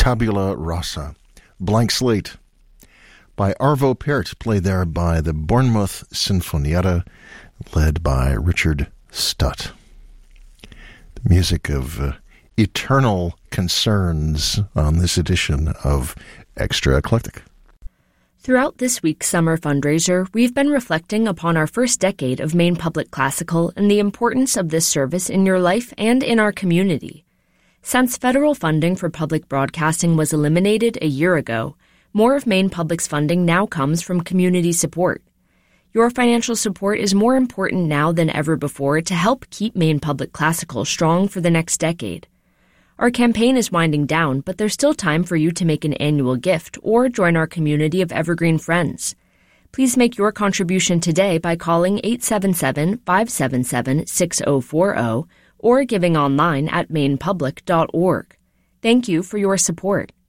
Tabula Rasa, Blank Slate, by Arvo Pärt, played there by the Bournemouth Sinfonietta, led by Richard Stutt. The music of eternal concerns on this edition of Extra Eclectic. Throughout this week's summer fundraiser, we've been reflecting upon our first decade of Maine Public Classical and the importance of this service in your life and in our community. Since federal funding for public broadcasting was eliminated a year ago, more of Maine Public's funding now comes from community support. Your financial support is more important now than ever before to help keep Maine Public Classical strong for the next decade. Our campaign is winding down, but there's still time for you to make an annual gift or join our community of evergreen friends. Please make your contribution today by calling 877-577-6040 or giving online at mainepublic.org. Thank you for your support.